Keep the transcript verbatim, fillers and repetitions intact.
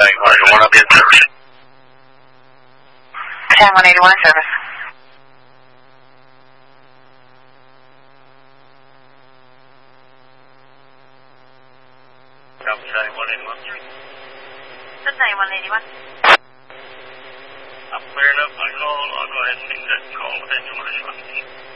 Tank one eighty-one, I'll be in service. Tank one eighty-one service. Copy, Tank one eighty-one. This Tank one eighty-one. I'm clearing up my call. I'll go ahead and make that call with engine one eighty-one.